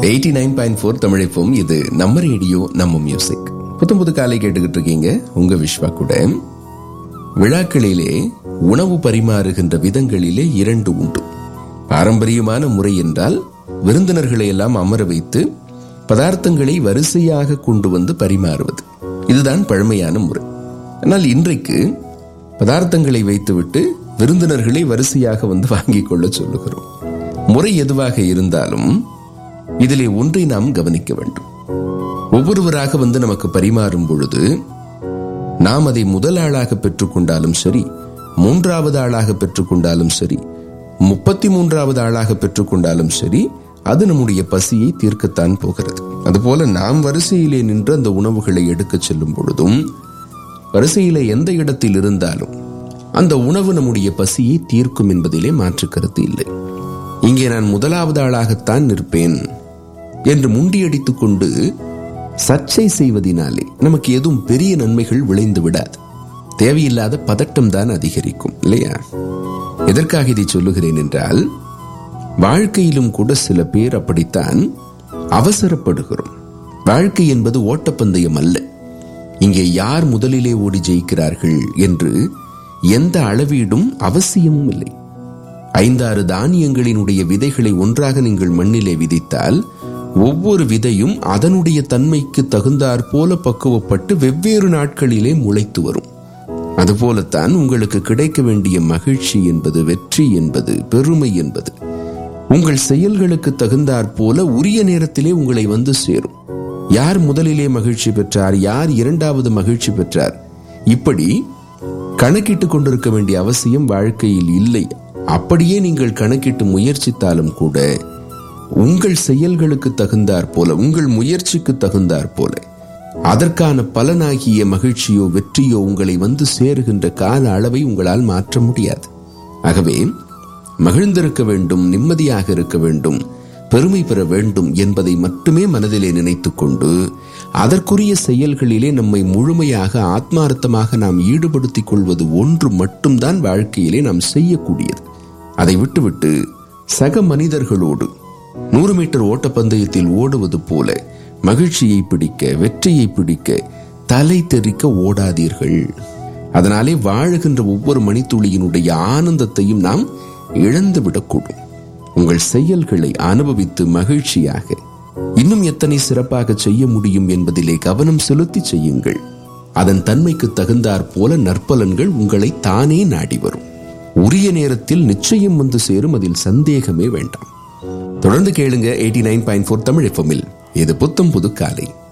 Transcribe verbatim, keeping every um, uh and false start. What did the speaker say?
Eighty nine point four தமிழைப்போம். இது நம்ம radio, நம்ம மியூசிக். புத்தம் புது காலை கேட்டுக்கிட்டு இருக்கீங்க உங்க விஸ்வா கூட. விழாக்களிலே உணவு பரிமாறுகின்ற விதங்களிலே இரண்டு உண்டு. பாரம்பரியமான முறை என்றால் விருந்தினர்களை எல்லாம் அமர வைத்து பதார்த்தங்களை வரிசையாக கொண்டு வந்து பரிமாறுவது. இதுதான் பழமையான முறை. ஆனால் இன்றைக்கு பதார்த்தங்களை வைத்துவிட்டு விருந்தினர்களை வரிசையாக வந்து வாங்கிக் கொள்ள சொல்லுகிறோம். முறை எதுவாக இருந்தாலும் இதிலே ஒன்றை நாம் கவனிக்க வேண்டும். ஒவ்வொருவராக வந்து நமக்கு பரிமாறும் பொழுது நாம் அதை முதல் ஆளாக பெற்றுக்கொண்டாலும் சரி, மூன்றாவது ஆளாக பெற்றுக்கொண்டாலும் சரி, முப்பத்தி மூன்றாவது ஆளாக பெற்றுக்கொண்டாலும் சரி, அது நம்முடைய பசியை தீர்க்கத்தான் போகிறது. அதுபோல நாம் வரிசையிலே நின்று அந்த உணவுகளை எடுக்க செல்லும் பொழுதும் வரிசையிலே எந்த இடத்தில் இருந்தாலும் அந்த உணவு நம்முடைய பசியை தீர்க்கும் என்பதிலே மாற்று கருத்து இல்லை. இங்கே நான் முதலாவது ஆளாகத்தான் நிற்பேன் என்று முண்டியடித்துக் கொண்டு சர்ச்சை செய்வதனாலே நமக்கு எதுவும் பெரிய நன்மைகள் விளைந்து விடாது. தேவையில்லாத பதட்டம் தான் அதிகரிக்கும், இல்லையா? எதற்காக இதை சொல்லுகிறேன் என்றால், வாழ்க்கையிலும் கூட சில பேர் அப்படித்தான் அவசரப்படுகிறோம். வாழ்க்கை என்பது ஓட்டப்பந்தயம் அல்ல. இங்கே யார் முதலிலே ஓடி ஜெயிக்கிறார்கள் என்று எந்த அளவீடும் அவசியமும் இல்லை. ஐந்தாறு தானியங்களினுடைய விதைகளை ஒன்றாக நீங்கள் மண்ணிலே விதைத்தால் ஒவ்வொரு விதையும் அதனுடைய தன்மைக்கு தகுந்தாற் போல பக்குவப்பட்டு வெவ்வேறு நாட்களிலே முளைத்து வரும். அதுபோலத்தான் உங்களுக்கு கிடைக்க வேண்டிய மகிழ்ச்சி என்பது, வெற்றி என்பது, பெருமை என்பது உங்கள் செயல்களுக்கு தகுந்தாற் போல உரிய நேரத்திலே உங்களை வந்து சேரும். யார் முதலிலே மகிழ்ச்சி பெற்றார், யார் இரண்டாவது மகிழ்ச்சி பெற்றார், இப்படி கணக்கிட்டு கொண்டிருக்க வேண்டிய அவசியம் வாழ்க்கையில் இல்லை. அப்படியே நீங்கள் கணக்கிட்டு முயற்சித்தாலும் கூட உங்கள் செயல்களுக்கு தகுந்தாற் போல, உங்கள் முயற்சிக்கு தகுந்தாற் போல அதற்கான பலனாகிய மகிழ்ச்சியோ வெற்றியோ உங்களை வந்து சேருகின்ற கால அளவை உங்களால் மாற்ற முடியாது. ஆகவே மகிழ்ந்திருக்க வேண்டும், நிம்மதியாக இருக்க வேண்டும், பெருமை பெற வேண்டும் என்பதை மட்டுமே மனதிலே நினைத்துக் கொண்டு அதற்குரிய செயல்களிலே நம்மை முழுமையாக ஆத்மார்த்தமாக நாம் ஈடுபடுத்திக் கொள்வது ஒன்று மட்டும்தான் வாழ்க்கையிலே நாம் செய்யக்கூடியது. அதை விட்டுவிட்டு சக மனிதர்களோடு நூறு மீட்டர் ஓட்டப்பந்தயத்தில் ஓடுவது போல மகிழ்ச்சியை பிடிக்க, வெற்றியை பிடிக்க தலை தெறிக்க ஓடாதீர்கள். அதனாலே வாழுகின்ற ஒவ்வொரு மணித்துளியினுடைய ஆனந்தத்தையும் நாம் இழந்துவிடக்கூடும். உங்கள் செயல்களை அனுபவித்து மகிழ்ச்சியாக இன்னும் எத்தனை சிறப்பாக செய்ய முடியும் என்பதிலே கவனம் செலுத்தி செய்யுங்கள். அதன் தன்மைக்கு தகுந்தாற் போல நற்பலன்கள் உங்களை தானே நாடி வரும். உரிய நேரத்தில் நிச்சயம் வந்து சேரும், அதில் சந்தேகமே வேண்டாம். தொடர்ந்து கேளுங்க eighty nine point four Tamil எஃப்எம்மில். இது புத்தம் புது காலை.